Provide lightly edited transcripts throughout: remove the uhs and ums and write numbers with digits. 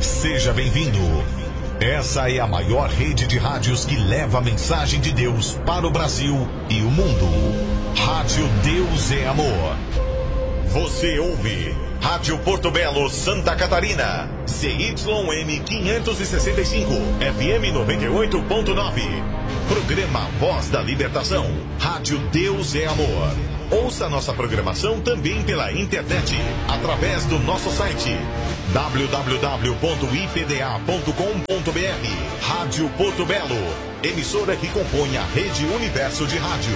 Seja bem-vindo. Essa é a maior rede de rádios que leva a mensagem de Deus para o Brasil e o mundo. Rádio Deus é Amor. Você ouve Rádio Porto Belo, Santa Catarina. CYM 565, FM 98.9. Programa Voz da Libertação. Rádio Deus é Amor. Ouça nossa programação também pela internet, através do nosso site www.ipda.com.br. Rádio Porto Belo, emissora que compõe a Rede Universo de Rádio.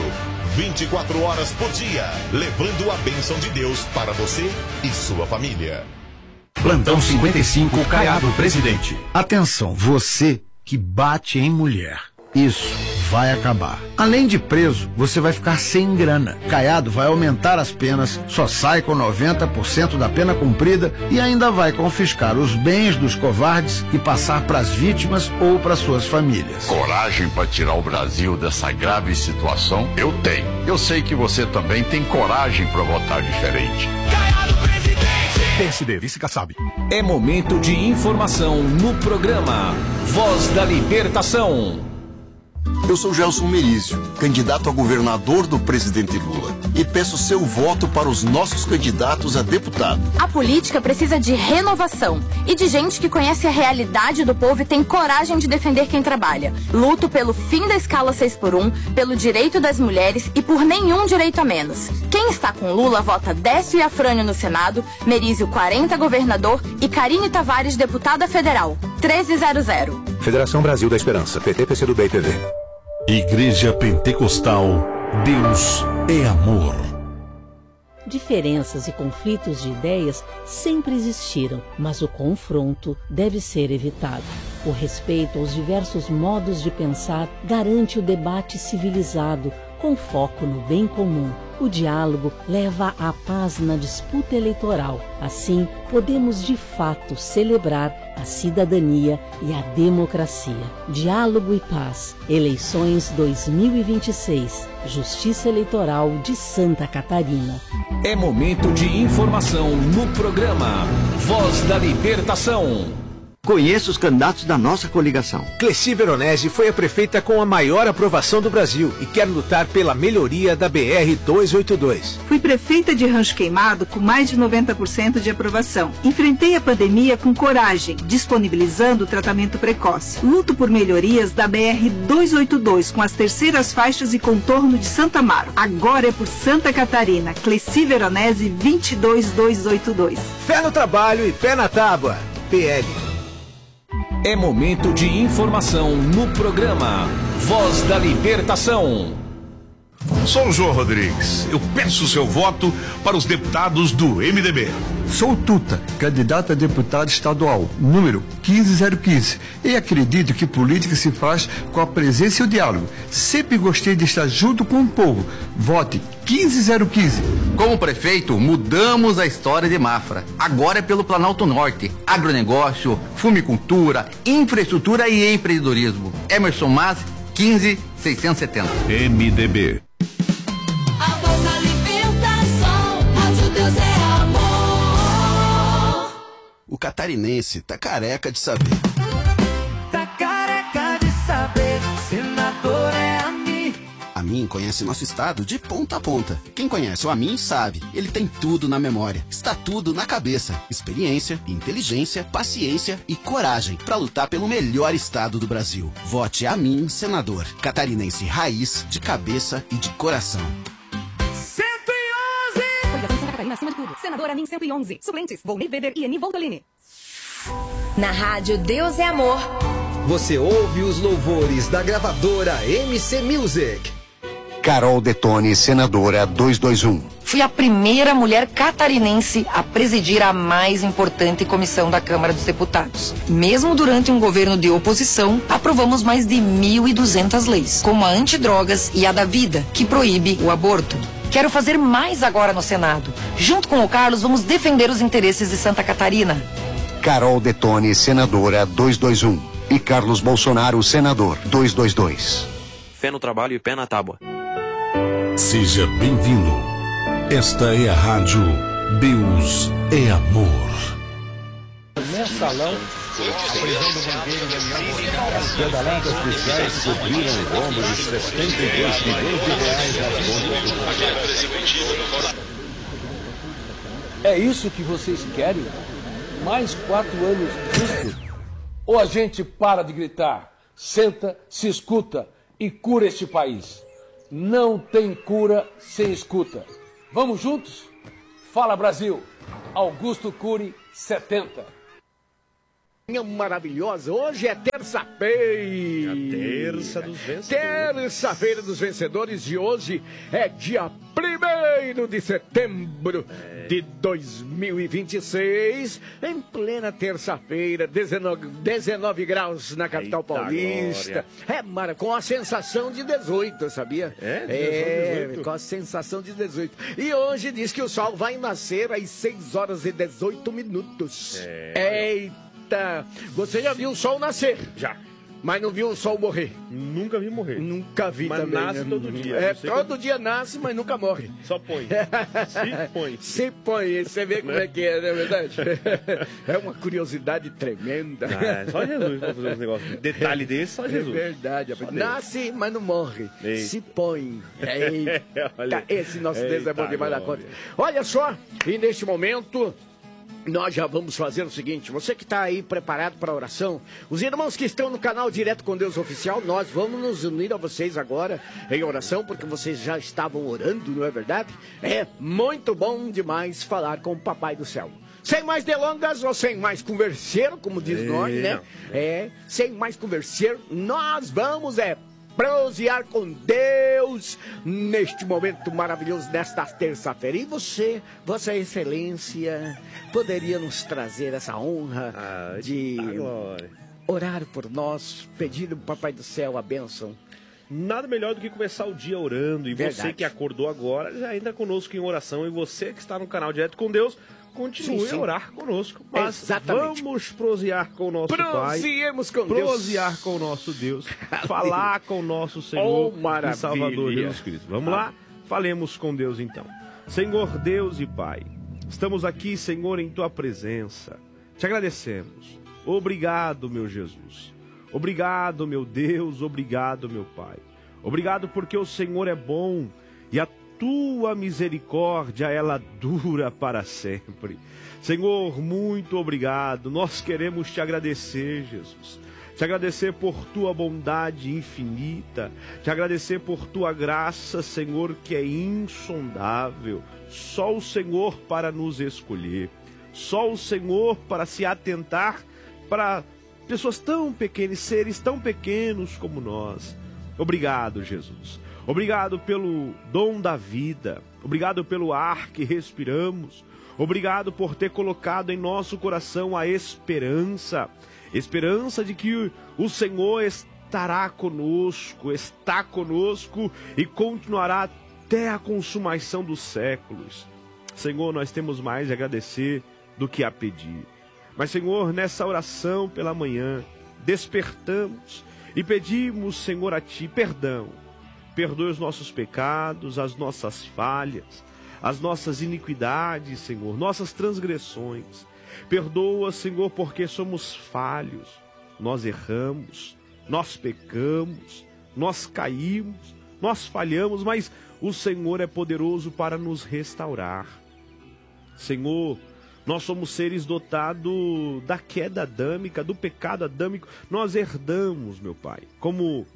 24 horas por dia, levando a bênção de Deus para você e sua família. Plantão 55, Caiado, presidente. Atenção, você que bate em mulher. Isso vai acabar. Além de preso, você vai ficar sem grana. Caiado vai aumentar as penas, só sai com 90% da pena cumprida e ainda vai confiscar os bens dos covardes e passar para as vítimas ou para suas famílias. Coragem para tirar o Brasil dessa grave situação? Eu tenho. Eu sei que você também tem coragem para votar diferente. Caiado, presidente! PSD, vice-Kassab. É momento de informação no programa Voz da Libertação. Eu sou Gelson Merizio, candidato a governador do presidente Lula, e peço seu voto para os nossos candidatos a deputado. A política precisa de renovação e de gente que conhece a realidade do povo e tem coragem de defender quem trabalha. Luto pelo fim da escala 6x1, pelo direito das mulheres e por nenhum direito a menos. Quem está com Lula vota Décio e Afrânio no Senado, Merizio 40 governador e Karine Tavares deputada federal. 1300. Federação Brasil da Esperança, PT, PCdoB e PV. Igreja Pentecostal, Deus é Amor. Diferenças e conflitos de ideias sempre existiram, mas o confronto deve ser evitado. O respeito aos diversos modos de pensar garante o debate civilizado, com foco no bem comum. O diálogo leva à paz na disputa eleitoral. Assim, podemos de fato celebrar a cidadania e a democracia. Diálogo e paz. Eleições 2026. Justiça Eleitoral de Santa Catarina. É momento de informação no programa Voz da Libertação. Conheça os candidatos da nossa coligação. Cleci Veronese foi a prefeita com a maior aprovação do Brasil e quer lutar pela melhoria da BR-282. Fui prefeita de Rancho Queimado com mais de 90% de aprovação. Enfrentei a pandemia com coragem, disponibilizando o tratamento precoce. Luto por melhorias da BR-282 com as terceiras faixas e contorno de Santa Amaro. Agora é por Santa Catarina. Cleci Veronese 22282. Fé no trabalho e pé na tábua. PL. É momento de informação no programa Voz da Libertação. Sou o João Rodrigues. Eu peço seu voto para os deputados do MDB. Sou Tuta, candidato a deputado estadual, número 15015. E acredito que política se faz com a presença e o diálogo. Sempre gostei de estar junto com o povo. Vote 15015. Como prefeito, mudamos a história de Mafra. Agora é pelo Planalto Norte. Agronegócio, fumicultura, infraestrutura e empreendedorismo. Emerson Mas, 15670. MDB. A voz da libertação, Rádio Deus é Amor. O catarinense tá careca de saber. Tá careca de saber, senador é a mim. A Amin conhece nosso estado de ponta a ponta. Quem conhece o Amin sabe, ele tem tudo na memória. Está tudo na cabeça. Experiência, inteligência, paciência e coragem para lutar pelo melhor estado do Brasil. Vote Amin, senador. Catarinense raiz, de cabeça e de coração. 111! Coligação Santa Catarina acima de tudo. Senador Amin 111. Suplentes, Volney Weber e Eni Voltolini. Na rádio Deus é Amor. Você ouve os louvores da gravadora MC Music. Carol Detone, senadora 221. Fui a primeira mulher catarinense a presidir a mais importante comissão da Câmara dos Deputados. Mesmo durante um governo de oposição, aprovamos mais de 1.200 leis, como a antidrogas e a da vida, que proíbe o aborto. Quero fazer mais agora no Senado. Junto com o Carlos, vamos defender os interesses de Santa Catarina. Carol Detone, senadora 221. E Carlos Bolsonaro, senador 222. Fé no trabalho e pé na tábua. Seja bem-vindo. Esta é a rádio Deus é Amor. Mensalão A prisão do banqueiro Daniel. As pedaladas fiscais cobriram o rombo de 72 bilhões de reais nas contas do... É isso que vocês querem? Mais 4 anos disso? Ou a gente para de gritar, senta, se escuta e cura este país? Não tem cura sem escuta. Vamos juntos? Fala, Brasil! Augusto Cury, 70. Maravilhosa, hoje é terça-feira. A terça dos vencedores. Terça-feira dos vencedores e hoje é dia 1º de setembro de 2026, em plena terça-feira, 19 graus na capital paulista. Glória. Com a sensação de 18, sabia? Com a sensação de 18. E hoje diz que o sol vai nascer às 6 horas e 18 minutos. Eita! Você já viu o sol nascer? Já. Mas não viu o sol morrer? Nunca vi morrer. Nunca vi mas também. Mas nasce todo dia. Todo dia nasce, mas nunca morre. Só põe. Se põe. Se põe. Você vê como é que é, não é verdade? É uma curiosidade tremenda. Só Jesus pra fazer uns negócios. Detalhe desse, só Jesus. É verdade. Nasce, mas não morre. Eita. Se põe. Eita. Esse nosso Deus é bom demais da conta. Olha só, e neste momento... nós já vamos fazer o seguinte, você que está aí preparado para a oração, os irmãos que estão no canal Direto com Deus Oficial, nós vamos nos unir a vocês agora em oração, porque vocês já estavam orando, não é verdade? É muito bom demais falar com o Papai do Céu. Sem mais delongas ou sem mais converseiro, como diz nós, né? Sem mais converseiro, nós vamos prosear com Deus neste momento maravilhoso desta terça-feira. E você, Vossa Excelência, poderia nos trazer essa honra de orar por nós, pedir ao Papai do Céu a bênção? Nada melhor do que começar o dia orando. E você que acordou agora, já entra conosco em oração. E você que está no canal Direto com Deus, continue a orar conosco. Mas vamos prosear com o nosso Pai. Prosear com o nosso Deus. Falar com o nosso Senhor e Salvador Jesus Cristo. Vamos lá? Falemos com Deus então. Senhor Deus e Pai, estamos aqui, Senhor, em Tua presença. Te agradecemos. Obrigado, meu Jesus. Obrigado, meu Deus. Obrigado, meu Pai. Obrigado porque o Senhor é bom e a Tua misericórdia, ela dura para sempre. Senhor, muito obrigado. Nós queremos Te agradecer, Jesus. Te agradecer por Tua bondade infinita. Te agradecer por Tua graça, Senhor, que é insondável. Só o Senhor para nos escolher. Só o Senhor para se atentar para pessoas tão pequenas, seres tão pequenos como nós. Obrigado, Jesus. Obrigado pelo dom da vida. Obrigado pelo ar que respiramos. Obrigado por ter colocado em nosso coração a esperança. Esperança de que o Senhor estará conosco, está conosco e continuará até a consumação dos séculos. Senhor, nós temos mais a agradecer do que a pedir. Mas, Senhor, nessa oração pela manhã, despertamos e pedimos, Senhor, a Ti perdão. Perdoe os nossos pecados, as nossas falhas, as nossas iniquidades, Senhor, nossas transgressões. Perdoa, Senhor, porque somos falhos, nós erramos, nós pecamos, nós caímos, nós falhamos, mas o Senhor é poderoso para nos restaurar. Senhor, nós somos seres dotados da queda adâmica, do pecado adâmico. Nós herdamos, meu Pai. Como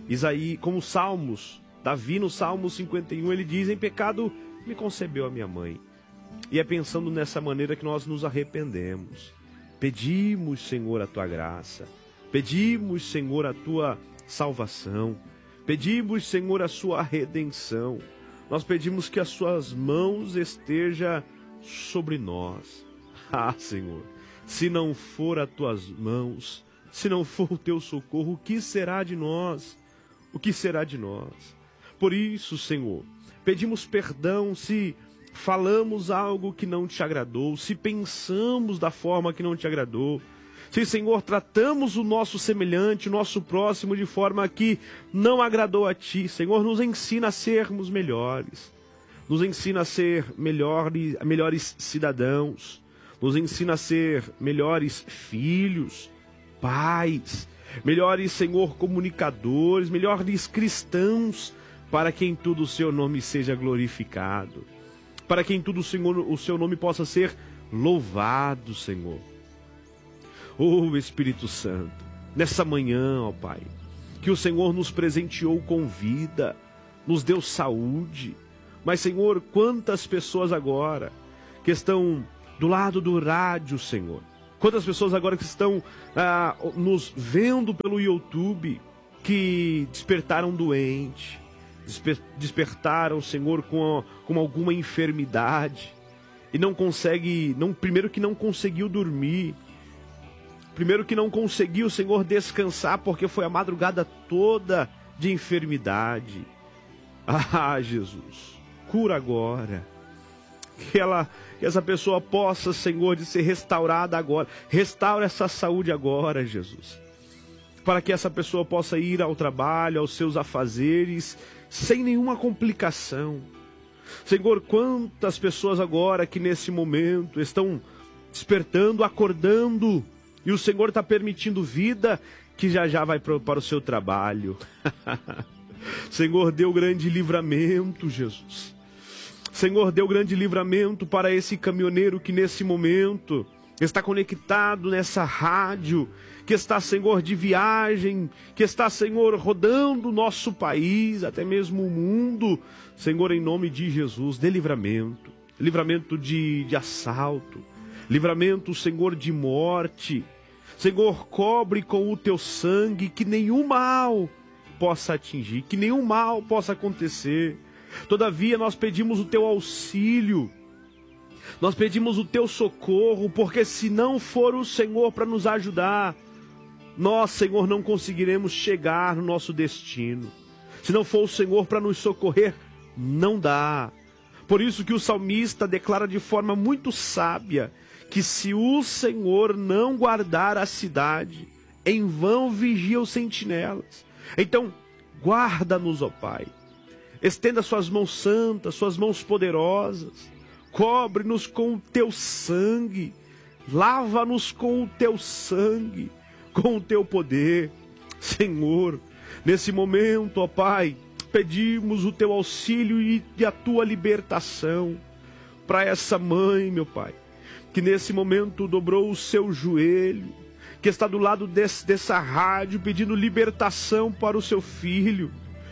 Salmos, Davi no Salmo 51, ele diz, em pecado me concebeu a minha mãe. E é pensando nessa maneira que nós nos arrependemos. Pedimos, Senhor, a Tua graça. Pedimos, Senhor, a Tua salvação. Pedimos, Senhor, a Sua redenção. Nós pedimos que as Suas mãos estejam sobre nós. Ah, Senhor, se não for as Tuas mãos, se não for o Teu socorro, o que será de nós? O que será de nós? Por isso, Senhor, pedimos perdão se falamos algo que não Te agradou, se pensamos da forma que não Te agradou, se, Senhor, tratamos o nosso semelhante, o nosso próximo de forma que não agradou a Ti. Senhor, nos ensina a sermos melhores, nos ensina a ser melhores cidadãos, nos ensina a ser melhores filhos, pais, melhores, Senhor, comunicadores, melhores cristãos, para que em tudo o seu nome seja glorificado, para que em tudo, Senhor, o seu nome possa ser louvado, Senhor. Oh, Espírito Santo, nessa manhã, ó Pai, que o Senhor nos presenteou com vida, nos deu saúde, mas, Senhor, quantas pessoas agora que estão do lado do rádio, Senhor, quantas pessoas agora que estão nos vendo pelo YouTube, que despertaram doente, despertaram, Senhor, com alguma enfermidade, e não consegue, primeiro que não conseguiu dormir, primeiro que não conseguiu, Senhor, descansar, porque foi a madrugada toda de enfermidade. Ah, Jesus, cura agora. Que essa pessoa possa, Senhor, de ser restaurada agora. Restaura essa saúde agora, Jesus. Para que essa pessoa possa ir ao trabalho, aos seus afazeres, sem nenhuma complicação. Senhor, quantas pessoas agora que nesse momento estão despertando, acordando, e o Senhor está permitindo vida, que já vai para o seu trabalho. Senhor, deu grande livramento, Jesus. Senhor, deu grande livramento para esse caminhoneiro que nesse momento está conectado nessa rádio, que está, Senhor, de viagem, que está, Senhor, rodando o nosso país, até mesmo o mundo. Senhor, em nome de Jesus, dê livramento. Livramento de assalto. Livramento, Senhor, de morte. Senhor, cobre com o teu sangue, que nenhum mal possa atingir, que nenhum mal possa acontecer. Todavia nós pedimos o teu auxílio, nós pedimos o teu socorro, porque se não for o Senhor para nos ajudar, nós, Senhor, não conseguiremos chegar no nosso destino. Se não for o Senhor para nos socorrer, não dá. Por isso que o salmista declara de forma muito sábia, que se o Senhor não guardar a cidade, em vão vigia os sentinelas. Então, guarda-nos, ó Pai. Estenda suas mãos santas, suas mãos poderosas. Cobre-nos com o teu sangue. Lava-nos com o teu sangue, com o teu poder. Senhor, nesse momento, ó Pai, pedimos o teu auxílio e a tua libertação para essa mãe, meu Pai, que nesse momento dobrou o seu joelho, que está do lado dessa rádio pedindo libertação para o seu filho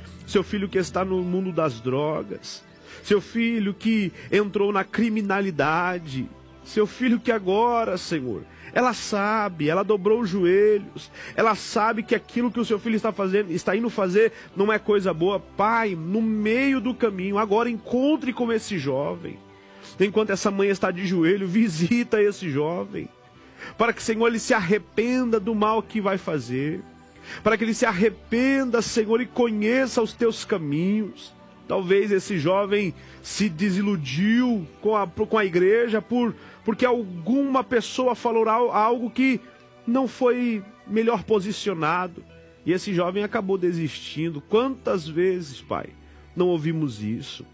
que está no mundo das drogas, seu filho que entrou na criminalidade, seu filho que agora, Senhor, ela sabe, ela dobrou os joelhos, ela sabe que aquilo que o seu filho está indo fazer não é coisa boa. Pai, no meio do caminho, agora encontre com esse jovem. Enquanto essa mãe está de joelho, visita esse jovem, para que, Senhor, ele se arrependa do mal que vai fazer, para que ele se arrependa, Senhor, e conheça os teus caminhos. Talvez esse jovem se desiludiu com a igreja porque alguma pessoa falou algo que não foi melhor posicionado, e esse jovem acabou desistindo. Quantas vezes, Pai, não ouvimos isso?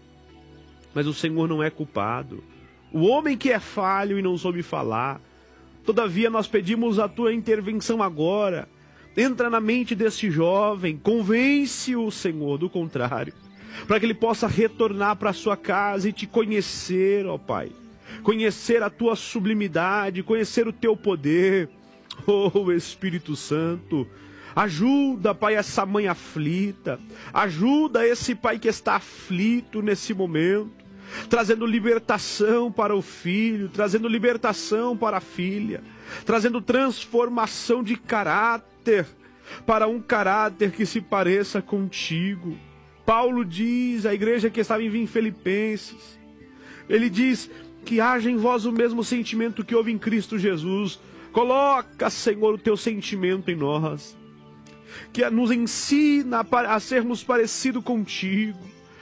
Mas o Senhor não é culpado. O homem que é falho e não soube falar. Todavia nós pedimos a tua intervenção agora. Entra na mente desse jovem, convence-o, Senhor, do contrário, para que ele possa retornar para a sua casa e te conhecer, ó Pai. Conhecer a tua sublimidade, conhecer o teu poder. Oh, Espírito Santo, ajuda, Pai, essa mãe aflita. Ajuda esse pai que está aflito nesse momento, trazendo libertação para o filho, trazendo libertação para a filha, trazendo transformação de caráter, para um caráter que se pareça contigo. Paulo diz à igreja que estava em Filipenses, ele diz que haja em vós o mesmo sentimento que houve em Cristo Jesus. Coloca, Senhor, o teu sentimento em nós, que nos ensina a sermos parecidos contigo.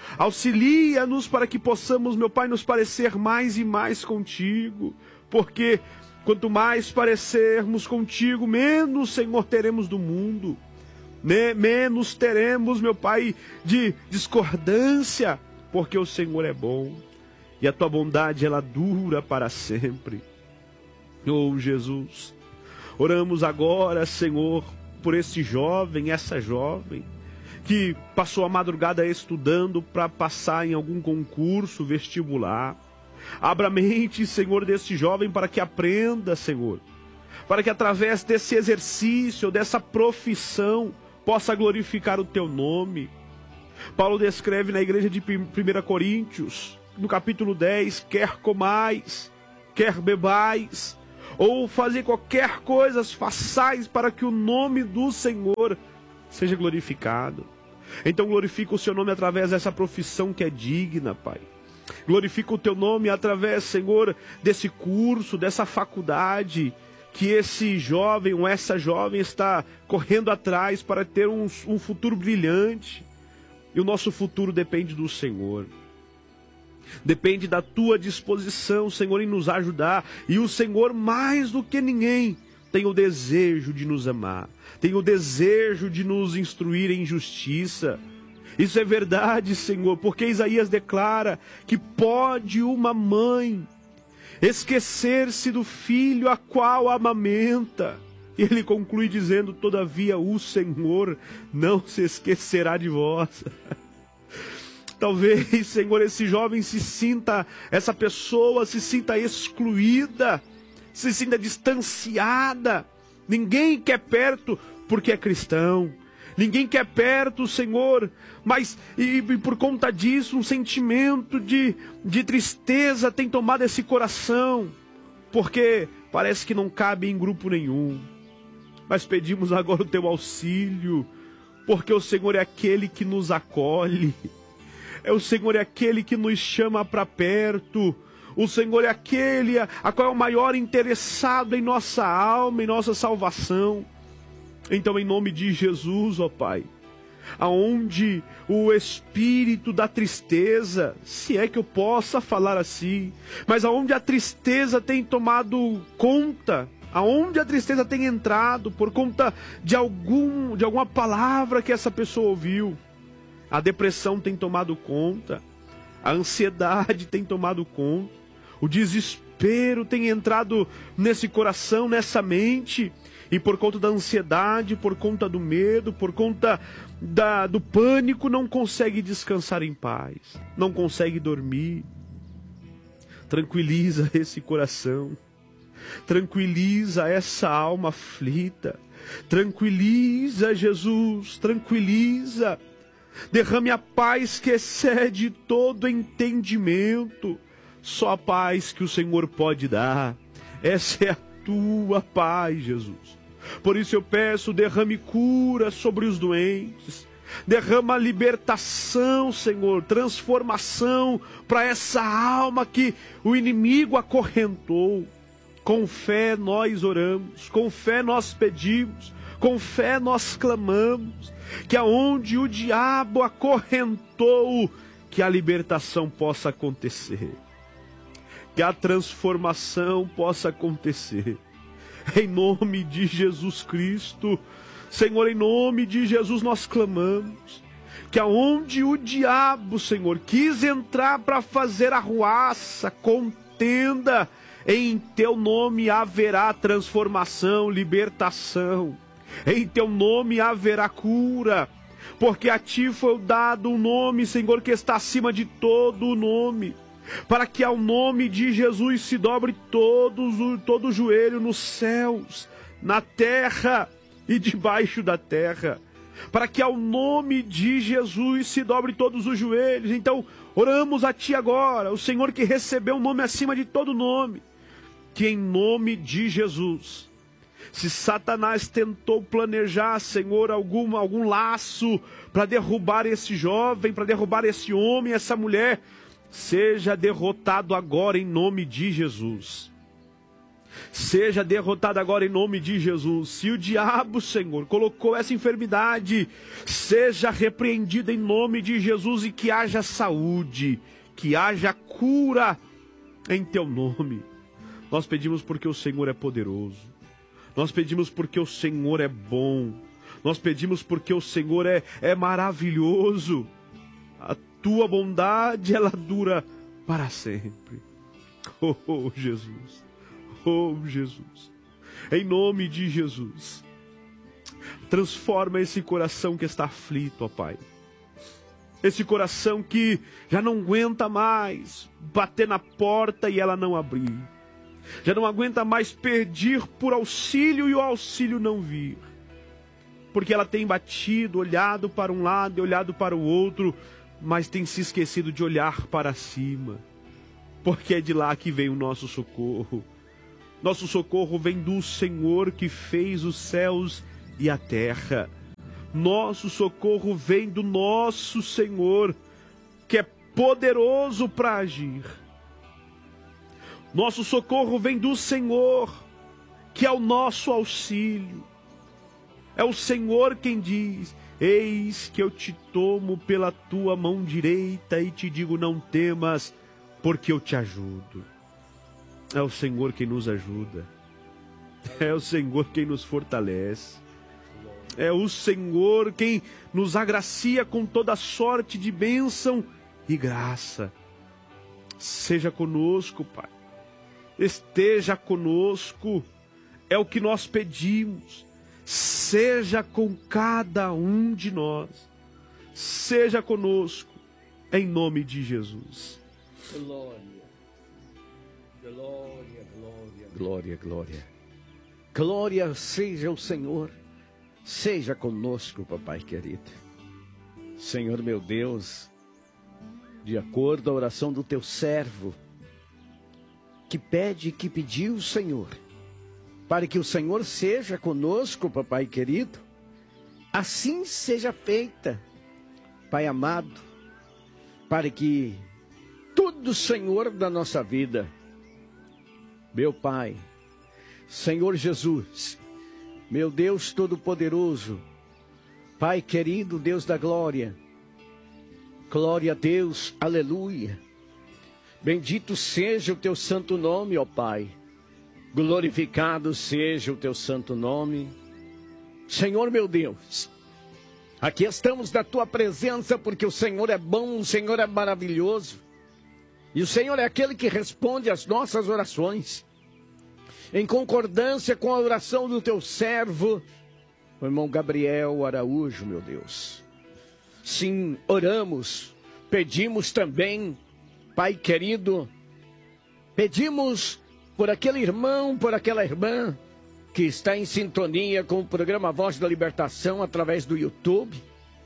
Auxilia-nos para que possamos, meu Pai, nos parecer mais e mais contigo, porque quanto mais parecermos contigo, menos, Senhor, teremos do mundo, menos teremos, meu Pai, de discordância, porque o Senhor é bom e a tua bondade ela dura para sempre. Oh, Jesus, Oramos agora, Senhor, por esse jovem, essa jovem, que passou a madrugada estudando para passar em algum concurso vestibular. Abra a mente, Senhor, desse jovem para que aprenda, Senhor, para que através desse exercício, dessa profissão, possa glorificar o Teu nome. Paulo descreve na igreja de 1 Coríntios, no capítulo 10, quer comais, quer bebais, ou fazer qualquer coisa, façais para que o nome do Senhor seja glorificado. Então glorifica o Seu nome através dessa profissão que é digna, Pai. Glorifica o Teu nome através, Senhor, desse curso, dessa faculdade, que esse jovem ou essa jovem está correndo atrás para ter um futuro brilhante. E o nosso futuro depende do Senhor. Depende da Tua disposição, Senhor, em nos ajudar. E o Senhor, mais do que ninguém, tem o desejo de nos amar. Tem o desejo de nos instruir em justiça. Isso é verdade, Senhor, porque Isaías declara que pode uma mãe esquecer-se do filho a qual amamenta. E ele conclui dizendo, todavia o Senhor não se esquecerá de vós. Talvez, Senhor, esse jovem essa pessoa se sinta excluída, se sinta distanciada. Ninguém quer perto porque é cristão. Ninguém quer perto, Senhor, mas e por conta disso um sentimento de tristeza tem tomado esse coração, porque parece que não cabe em grupo nenhum. Mas pedimos agora o Teu auxílio, porque o Senhor é aquele que nos acolhe, o Senhor é aquele que nos chama para perto, o Senhor é aquele a qual é o maior interessado em nossa alma, em nossa salvação. Então, em nome de Jesus, ó Pai, aonde o espírito da tristeza, se é que eu possa falar assim, mas aonde a tristeza tem tomado conta, aonde a tristeza tem entrado por conta de alguma palavra que essa pessoa ouviu, a depressão tem tomado conta, a ansiedade tem tomado conta, o desespero tem entrado nesse coração, nessa mente. E por conta da ansiedade, por conta do medo, por conta do pânico, não consegue descansar em paz, não consegue dormir. Tranquiliza esse coração, tranquiliza essa alma aflita, tranquiliza, Jesus, tranquiliza. Derrame a paz que excede todo entendimento, só a paz que o Senhor pode dar. Essa é a Tua paz, Jesus. Por isso eu peço, derrame cura sobre os doentes, derrama libertação, Senhor, transformação para essa alma que o inimigo acorrentou. Com fé nós oramos, com fé nós pedimos, com fé nós clamamos, que aonde o diabo acorrentou, que a libertação possa acontecer, que a transformação possa acontecer. Em nome de Jesus Cristo, Senhor, em nome de Jesus nós clamamos, que aonde o diabo, Senhor, quis entrar para fazer arruaça, contenda, em Teu nome haverá transformação, libertação, em Teu nome haverá cura, porque a Ti foi dado um nome, Senhor, que está acima de todo nome, para que ao nome de Jesus se dobre todo o joelho nos céus, na terra e debaixo da terra, para que ao nome de Jesus se dobre todos os joelhos. Então oramos a Ti agora, o Senhor que recebeu um nome acima de todo nome, que em nome de Jesus, se Satanás tentou planejar, Senhor, algum laço para derrubar esse jovem, para derrubar esse homem, essa mulher, seja derrotado agora em nome de Jesus. Seja derrotado agora em nome de Jesus. Se o diabo, Senhor, colocou essa enfermidade, seja repreendido em nome de Jesus e que haja saúde, que haja cura em Teu nome. Nós pedimos porque o Senhor é poderoso. Nós pedimos porque o Senhor é bom. Nós pedimos porque o Senhor é maravilhoso. A Tua bondade, ela dura para sempre. Oh, Jesus. Oh, Jesus. Em nome de Jesus. Transforma esse coração que está aflito, ó Pai. Esse coração que já não aguenta mais bater na porta e ela não abrir. Já não aguenta mais pedir por auxílio e o auxílio não vir. Porque ela tem batido, olhado para um lado e olhado para o outro, mas tem se esquecido de olhar para cima. Porque é de lá que vem o nosso socorro. Nosso socorro vem do Senhor que fez os céus e a terra. Nosso socorro vem do nosso Senhor, que é poderoso para agir. Nosso socorro vem do Senhor, que é o nosso auxílio. É o Senhor quem diz: eis que eu te tomo pela tua mão direita e te digo, não temas, porque eu te ajudo. É o Senhor quem nos ajuda. É o Senhor quem nos fortalece. É o Senhor quem nos agracia com toda sorte de bênção e graça. Seja conosco, Pai. Esteja conosco. É o que nós pedimos. Seja com cada um de nós. Seja conosco. Em nome de Jesus. Glória. Glória, glória, glória, glória. Glória seja o Senhor. Seja conosco, papai querido. Senhor meu Deus, de acordo à oração do teu servo, que pediu, Senhor, para que o Senhor seja conosco, papai querido, assim seja feita, Pai amado, para que tudo, Senhor, da nossa vida, meu Pai, Senhor Jesus, meu Deus Todo-Poderoso, Pai querido, Deus da glória, glória a Deus, aleluia, bendito seja o teu santo nome, ó Pai, glorificado seja o teu santo nome. Senhor meu Deus, aqui estamos na tua presença porque o Senhor é bom, o Senhor é maravilhoso, e o Senhor é aquele que responde às nossas orações, em concordância com a oração do teu servo, o irmão Gabriel Araújo, meu Deus. Sim, oramos, pedimos também, Pai querido, pedimos por aquele irmão, por aquela irmã que está em sintonia com o programa Voz da Libertação através do YouTube,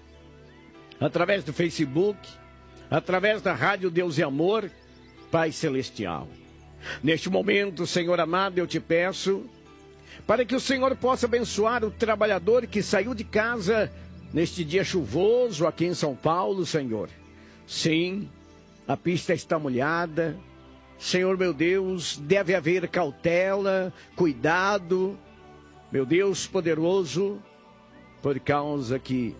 através do Facebook, através da Rádio Deus e Amor, Pai Celestial. Neste momento, Senhor amado, eu te peço para que o Senhor possa abençoar o trabalhador que saiu de casa neste dia chuvoso aqui em São Paulo, Senhor. Sim, a pista está molhada. Senhor meu Deus, deve haver cautela, cuidado, meu Deus poderoso, por causa que,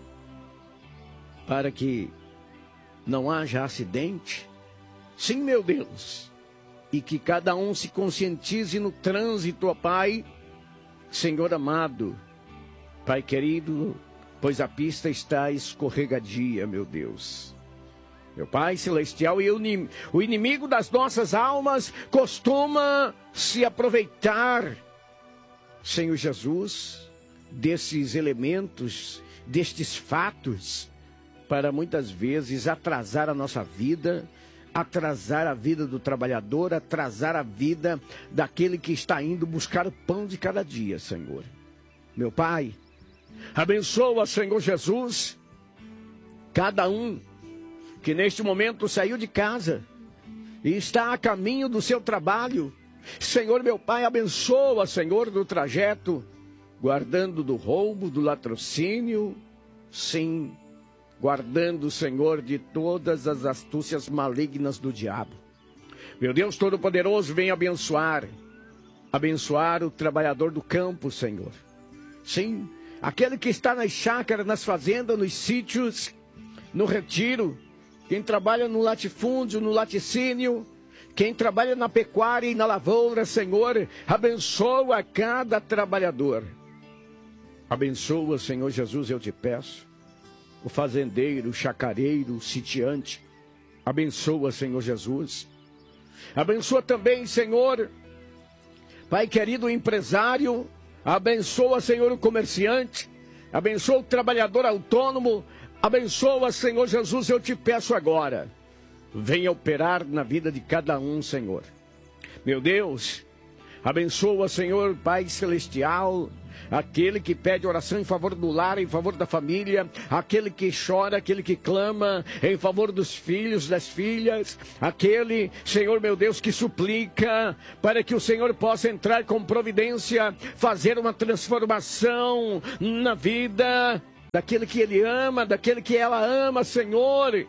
para que não haja acidente. Sim, meu Deus, e que cada um se conscientize no trânsito, ó Pai, Senhor amado, Pai querido, pois a pista está escorregadia, meu Deus. Meu Pai Celestial, e o inimigo das nossas almas costuma se aproveitar, Senhor Jesus, desses elementos, destes fatos, para muitas vezes atrasar a nossa vida, atrasar a vida do trabalhador, atrasar a vida daquele que está indo buscar o pão de cada dia, Senhor. Meu Pai, abençoa, Senhor Jesus, cada um que neste momento saiu de casa e está a caminho do seu trabalho. Senhor, meu Pai, abençoa, Senhor, do trajeto, guardando do roubo, do latrocínio, sim, guardando, Senhor, de todas as astúcias malignas do diabo. Meu Deus Todo-Poderoso, vem abençoar o trabalhador do campo, Senhor. Sim, aquele que está nas chácaras, nas fazendas, nos sítios, no retiro, quem trabalha no latifúndio, no laticínio, quem trabalha na pecuária e na lavoura, Senhor, abençoa cada trabalhador. Abençoa, Senhor Jesus, eu te peço, o fazendeiro, o chacareiro, o sitiante. Abençoa, Senhor Jesus. Abençoa também, Senhor, Pai querido, o empresário. Abençoa, Senhor, o comerciante. Abençoa o trabalhador autônomo. Abençoa, Senhor Jesus, eu te peço agora. Venha operar na vida de cada um, Senhor. Meu Deus, abençoa, Senhor, Pai Celestial, aquele que pede oração em favor do lar, em favor da família, aquele que chora, aquele que clama em favor dos filhos, das filhas, aquele, Senhor meu Deus, que suplica para que o Senhor possa entrar com providência, fazer uma transformação na vida daquele que ele ama, daquele que ela ama, Senhor.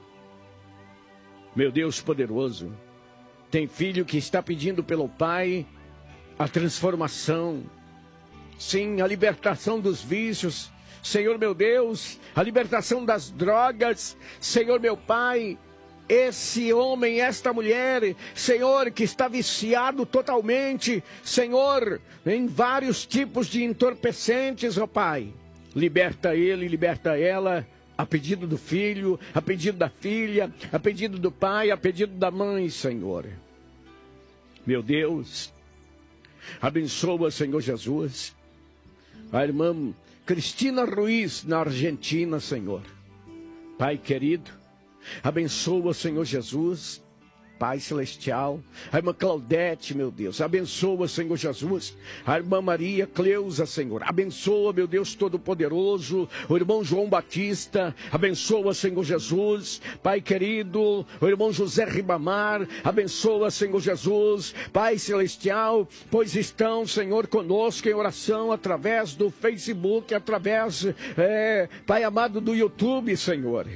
Meu Deus poderoso, tem filho que está pedindo pelo pai a transformação, sim, a libertação dos vícios, Senhor meu Deus, a libertação das drogas, Senhor meu Pai, esse homem, esta mulher, Senhor, que está viciado totalmente, Senhor, em vários tipos de entorpecentes, ó Pai, liberta ele, liberta ela, a pedido do filho, a pedido da filha, a pedido do pai, a pedido da mãe, Senhor. Meu Deus, abençoa, Senhor Jesus, a irmã Cristina Ruiz, na Argentina, Senhor. Pai querido, abençoa, Senhor Jesus, Pai Celestial, a irmã Claudete, meu Deus, abençoa, Senhor Jesus, a irmã Maria Cleusa, Senhor, abençoa, meu Deus Todo-Poderoso, o irmão João Batista, abençoa, Senhor Jesus, Pai querido, o irmão José Ribamar, abençoa, Senhor Jesus, Pai Celestial, pois estão, Senhor, conosco em oração através do Facebook, através, Pai amado, do YouTube, Senhor.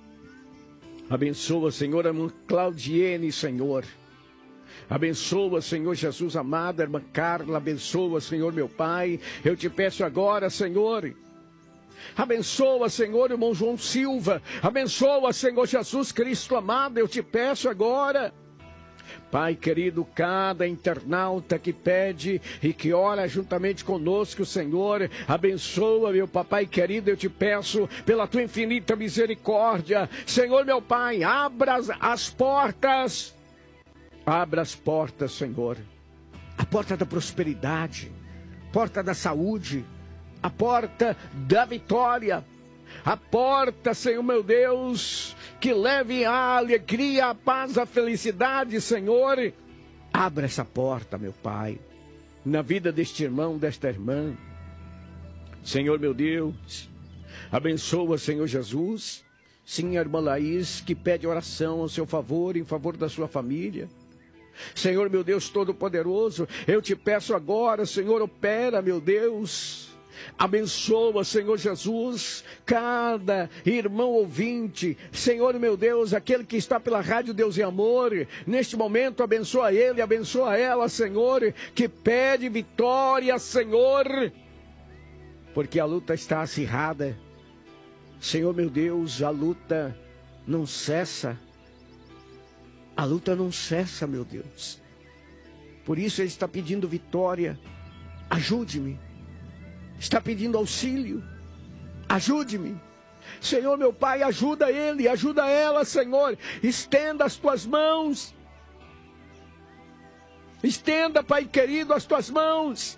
Abençoa, Senhor, a irmã Claudiene, Senhor. Abençoa, Senhor Jesus amado, a irmã Carla. Abençoa, Senhor, meu Pai. Eu te peço agora, Senhor. Abençoa, Senhor, irmão João Silva. Abençoa, Senhor Jesus Cristo amado. Eu te peço agora. Pai querido, cada internauta que pede e que ora juntamente conosco, Senhor, abençoa, meu papai querido, eu te peço, pela tua infinita misericórdia, Senhor, meu Pai, abra as portas, Senhor, a porta da prosperidade, porta da saúde, a porta da vitória, a porta, Senhor meu Deus, que leve a alegria, a paz, a felicidade, Senhor. Abra essa porta, meu Pai, na vida deste irmão, desta irmã. Senhor meu Deus, abençoa, Senhor Jesus. Sim, a irmã Laís, que pede oração ao seu favor, em favor da sua família. Senhor meu Deus Todo-Poderoso, eu te peço agora, Senhor, opera, meu Deus. Abençoa, Senhor Jesus, cada irmão ouvinte, Senhor meu Deus, aquele que está pela Rádio Deus e Amor, neste momento abençoa ele, abençoa ela, Senhor, que pede vitória, Senhor, porque a luta está acirrada, Senhor meu Deus, a luta não cessa, meu Deus, por isso ele está pedindo vitória, ajude-me. Está pedindo auxílio, ajude-me, Senhor meu Pai, ajuda ele, ajuda ela, Senhor, estenda as tuas mãos, estenda, Pai querido, as tuas mãos,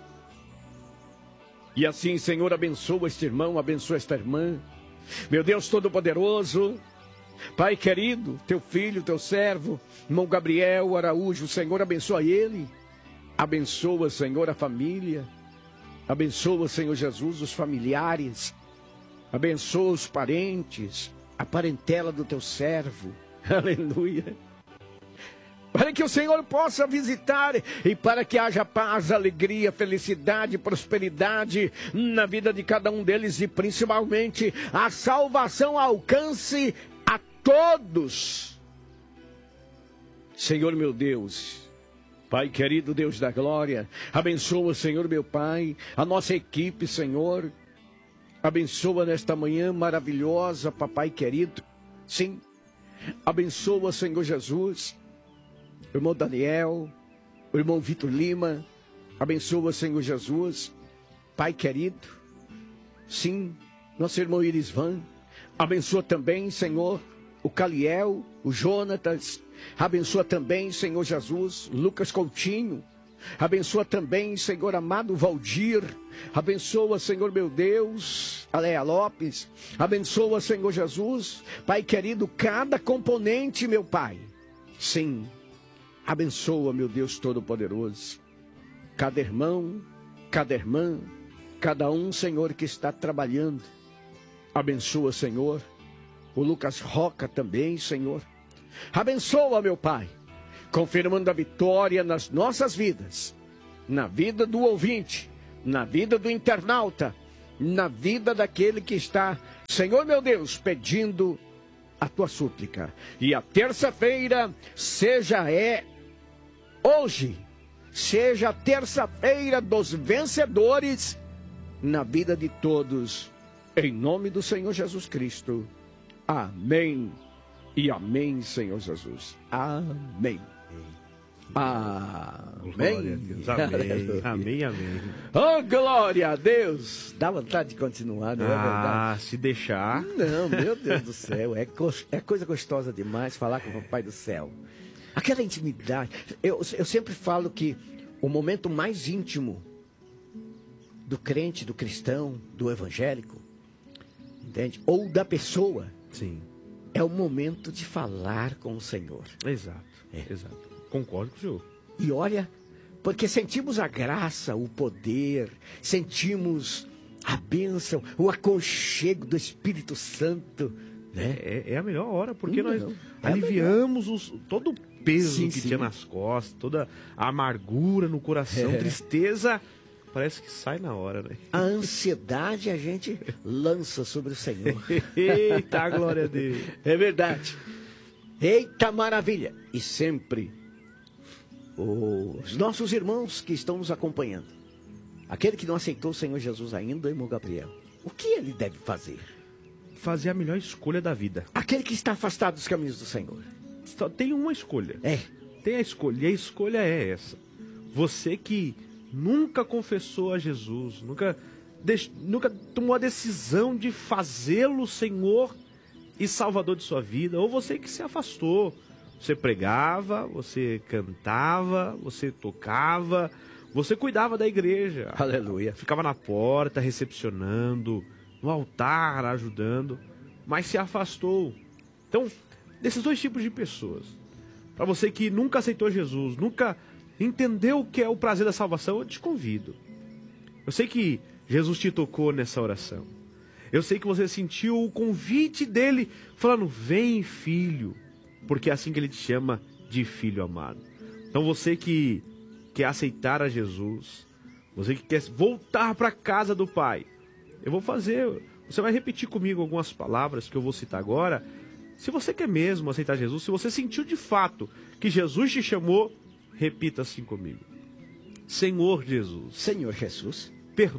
e assim, Senhor, abençoa este irmão, abençoa esta irmã, meu Deus Todo-Poderoso, Pai querido, teu filho, teu servo, irmão Gabriel Araújo, Senhor, abençoa ele, abençoa, Senhor, a família, abençoa, Senhor Jesus, os familiares. Abençoa os parentes, a parentela do teu servo. Aleluia. Para que o Senhor possa visitar e para que haja paz, alegria, felicidade, prosperidade na vida de cada um deles e principalmente a salvação alcance a todos. Senhor meu Deus, Pai querido, Deus da glória, abençoa, Senhor meu Pai, a nossa equipe, Senhor, abençoa nesta manhã maravilhosa, papai querido, sim, abençoa, Senhor Jesus, o irmão Daniel, o irmão Vitor Lima, abençoa, Senhor Jesus, Pai querido, sim, nosso irmão Irisvan, abençoa também, Senhor, o Caliel, o Jonatas, abençoa também, Senhor Jesus, Lucas Coutinho, Abençoa também, Senhor amado, Valdir. Abençoa, Senhor meu Deus, Aléa Lopes. Abençoa, Senhor Jesus. Pai querido, cada componente, meu Pai. Sim, abençoa, meu Deus Todo-Poderoso. Cada irmão, cada irmã, cada um, Senhor, que está trabalhando. Abençoa, Senhor. O Lucas Roca também, Senhor. Abençoa, meu Pai, confirmando a vitória nas nossas vidas, na vida do ouvinte, na vida do internauta, na vida daquele que está, Senhor meu Deus, pedindo a tua súplica. E a terça-feira hoje, seja a terça-feira dos vencedores na vida de todos, em nome do Senhor Jesus Cristo. Amém. E amém, Senhor Jesus. Amém. Amém. Glória a Deus. Amém. Amém, amém. Oh, glória a Deus. Dá vontade de continuar, não é verdade? Se deixar. Não, meu Deus do céu. É coisa gostosa demais falar com o Papai do Céu. Aquela intimidade. Eu sempre falo que o momento mais íntimo do crente, do cristão, do evangélico, entende? Ou da pessoa. Sim. É o momento de falar com o Senhor. Exato, exato. Concordo com o senhor. E olha, porque sentimos a graça, o poder, sentimos a bênção, o aconchego do Espírito Santo, né? É a melhor hora, porque nós aliviamos todo o peso que tinha nas costas, toda a amargura no coração, tristeza. Parece que sai na hora, né? A ansiedade a gente lança sobre o Senhor. Eita, glória a Deus. É verdade. Eita, maravilha. E sempre os nossos irmãos que estão nos acompanhando. Aquele que não aceitou o Senhor Jesus ainda, irmão Gabriel. O que ele deve fazer? Fazer a melhor escolha da vida. Aquele que está afastado dos caminhos do Senhor. Só tem uma escolha. Tem a escolha. E a escolha é essa. Você que nunca confessou a Jesus, nunca tomou a decisão de fazê-lo Senhor e Salvador de sua vida, ou você que se afastou, você pregava, você cantava, você tocava, você cuidava da igreja, aleluia, ficava na porta recepcionando, no altar ajudando, mas se afastou. Então, desses dois tipos de pessoas, para você que nunca aceitou Jesus, nunca entendeu o que é o prazer da salvação, eu te convido. Eu sei que Jesus te tocou nessa oração. Eu sei que você sentiu o convite dele, falando, vem filho, porque é assim que ele te chama de filho amado. Então você que quer aceitar a Jesus, você que quer voltar para a casa do Pai, eu vou fazer, você vai repetir comigo algumas palavras que eu vou citar agora. Se você quer mesmo aceitar Jesus, se você sentiu de fato que Jesus te chamou, repita assim comigo. Senhor Jesus. Senhor Jesus.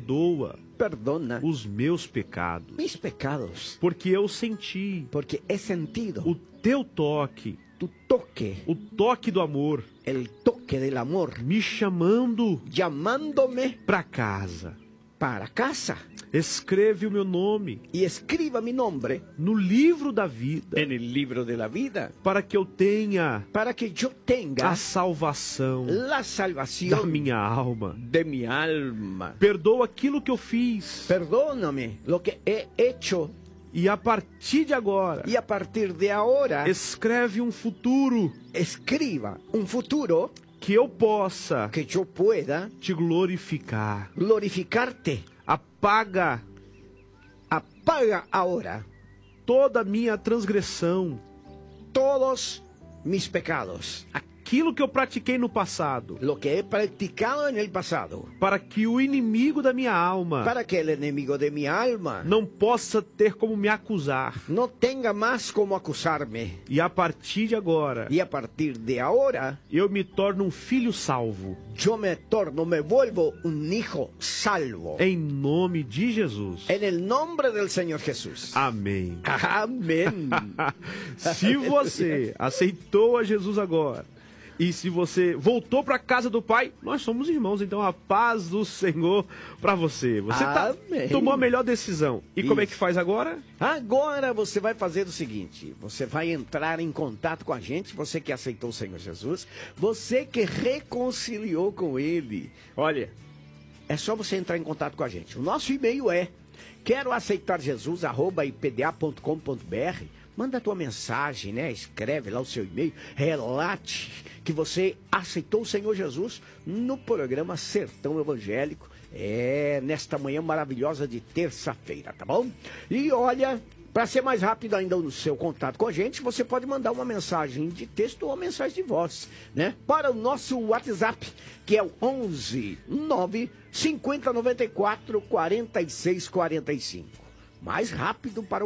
Perdona os meus pecados. Mis pecados. Porque eu senti. Porque he sentido. O teu toque. Tu toque. O toque do amor. El toque del amor. Me chamando. Llamándome. Para casa. Para casa. Escreve o meu nome. E escriba mi nombre. No livro da vida. En el libro de la vida. Para que eu tenha. Para que eu tenha. A salvação. La salvación. Da minha alma. De mi alma. Perdoa aquilo que eu fiz. Perdóname lo que he hecho. E a partir de agora. E a partir de agora. Escreve um futuro. Escriba um futuro. Que eu possa. Que eu pueda. Te glorificar. Glorificar-te. Apaga agora toda a minha transgressão, todos mis pecados, aquilo que eu pratiquei no passado, lo que he practicado en el pasado, para que o inimigo da minha alma, para que el enemigo de mi alma não possa ter como me acusar, não tenha mais como acusar-me. E a partir de agora, e a partir de agora, eu me torno um filho salvo. Me vuelvo un hijo salvo. Em nome de Jesus. En el nombre del Señor Jesús. Amém. Amém. Se você aceitou a Jesus agora E se você voltou para casa do Pai, nós somos irmãos. Então a paz do Senhor para você. Você tomou a melhor decisão. E como é que faz agora? Agora você vai fazer o seguinte. Você vai entrar em contato com a gente. Você que aceitou o Senhor Jesus. Você que reconciliou com Ele. Olha, é só você entrar em contato com a gente. O nosso e-mail é queroaceitarjesus@ipda.com.br. Manda a tua mensagem, né? Escreve lá o seu e-mail. Relate que você aceitou o Senhor Jesus no programa Sertão Evangélico. Nesta manhã maravilhosa de terça-feira, tá bom? E olha, para ser mais rápido ainda no seu contato com a gente, você pode mandar uma mensagem de texto ou uma mensagem de voz, né? Para o nosso WhatsApp, que é o 11 9 50 94 46 45. Mais rápido para o